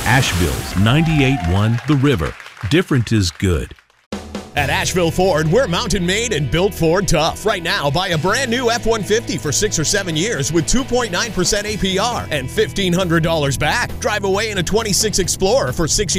Asheville's 98.1 The River. Different is good. At Asheville Ford, we're mountain made and built Ford tough. Right now, buy a brand new F-150 for 6 or 7 years with 2.9% APR and $1,500 back. Drive away in a 26 Explorer for 6 years.